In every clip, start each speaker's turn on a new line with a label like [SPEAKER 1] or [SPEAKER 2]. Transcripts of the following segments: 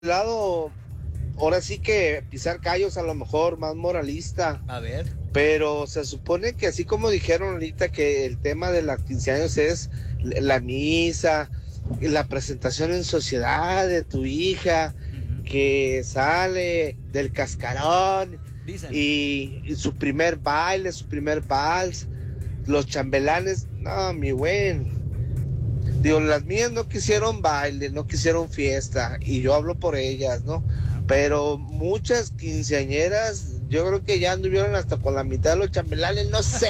[SPEAKER 1] lado, ahora sí que pisar callos a lo mejor más moralista,
[SPEAKER 2] A ver.
[SPEAKER 1] pero se supone que así como dijeron ahorita que el tema de los 15 años es la misa, la presentación en sociedad de tu hija,
[SPEAKER 2] Ujú.
[SPEAKER 1] que sale del cascarón
[SPEAKER 2] Dicen.
[SPEAKER 1] y su primer baile, su primer vals, los chambelanes, no, mi buen. Digo, las mías no quisieron baile, no quisieron fiesta, y yo hablo por ellas, ¿no? Pero muchas quinceañeras, yo creo que ya anduvieron hasta con la mitad de los chambelanes, no sé,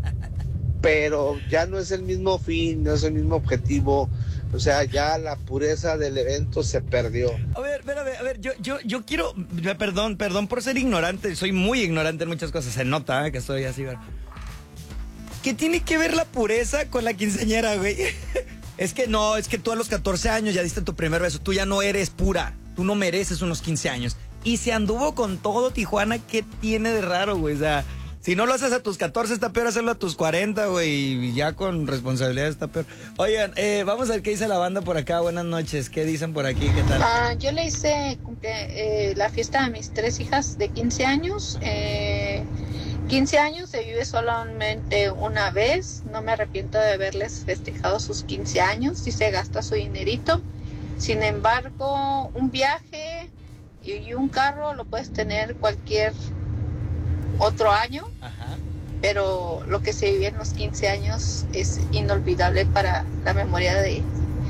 [SPEAKER 1] pero ya no es el mismo fin, no es el mismo objetivo, o sea, ya la pureza del evento se perdió.
[SPEAKER 2] A ver, a ver, yo quiero, perdón por ser ignorante, soy muy ignorante en muchas cosas, se nota que estoy así, ¿verdad? ¿Qué tiene que ver la pureza con la quinceañera, güey? Es que no, es que tú a los 14 años ya diste tu primer beso, tú ya no eres pura, tú no mereces unos 15 años. Y se anduvo con todo Tijuana, ¿qué tiene de raro, güey? O sea, si no lo haces a tus 14 está peor hacerlo a tus 40, güey, y ya con responsabilidad está peor. Oigan, vamos a ver qué dice la banda por acá, buenas noches, ¿qué dicen por aquí? ¿Qué tal?
[SPEAKER 3] Yo le hice la fiesta a mis 3 hijas de 15 años. 15 años se vive solamente una vez. No me arrepiento de haberles festejado sus 15 años. Sí se gasta su dinerito. Sin embargo, un viaje y un carro lo puedes tener cualquier otro año.
[SPEAKER 2] Ajá.
[SPEAKER 3] Pero lo que se vive en los 15 años es inolvidable para la memoria de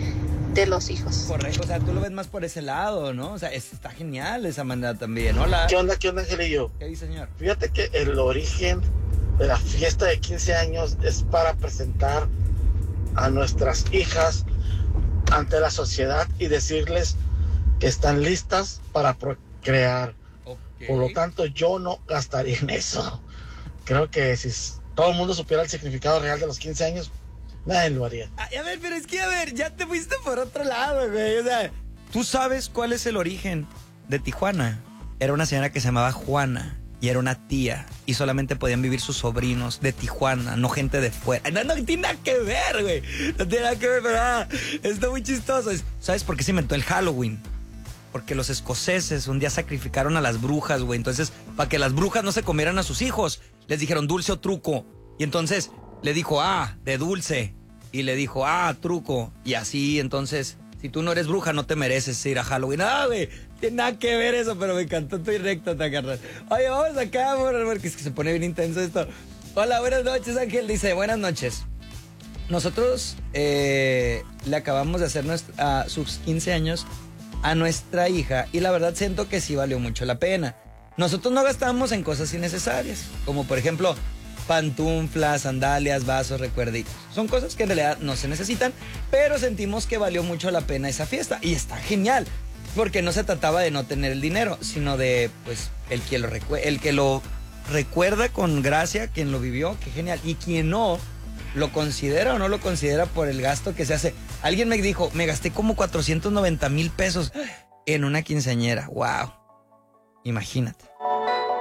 [SPEAKER 3] los hijos.
[SPEAKER 2] Correcto, o sea, tú lo ves más por ese lado, ¿no? O sea, está genial esa manera también. Hola.
[SPEAKER 1] ¿Qué onda, Angelillo?
[SPEAKER 2] ¿Qué dice, señor?
[SPEAKER 1] Fíjate que el origen de la fiesta de 15 años es para presentar a nuestras hijas ante la sociedad y decirles que están listas para procrear.
[SPEAKER 2] Okay.
[SPEAKER 1] Por lo tanto, yo no gastaría en eso. Creo que si todo el mundo supiera el significado real de los 15 años, nadie lo haría.
[SPEAKER 2] A ver, pero es que, a ver, ya te fuiste por otro lado, güey. O sea, ¿tú sabes cuál es el origen de Tijuana? Era una señora que se llamaba Juana y era una tía y solamente podían vivir sus sobrinos de Tijuana, no gente de fuera. No tiene nada que ver, güey. No tiene nada que ver, pero está muy chistoso. ¿Sabes por qué se inventó el Halloween? Porque los escoceses un día sacrificaron a las brujas, güey. Entonces, para que las brujas no se comieran a sus hijos, les dijeron dulce o truco. Y entonces le dijo, de dulce. Y le dijo, truco. Y así, entonces, si tú no eres bruja, no te mereces ir a Halloween. Güey, tiene nada que ver eso, pero me encantó tu recto, te agarras. Oye, vamos acá, porque es que se pone bien intenso esto. Hola, buenas noches, Ángel. Dice, buenas noches. Nosotros le acabamos de hacer sus 15 años a nuestra hija y la verdad siento que sí valió mucho la pena. Nosotros no gastamos en cosas innecesarias, como por ejemplo pantuflas, sandalias, vasos, recuerditos. Son cosas que en realidad no se necesitan, pero sentimos que valió mucho la pena esa fiesta y está genial, porque no se trataba de no tener el dinero, sino de pues el que lo recuerda con gracia, quien lo vivió, qué genial, y quien no lo considera o no lo considera por el gasto que se hace. Alguien me dijo, me gasté como 490,000 pesos en una quinceañera. Wow. Imagínate.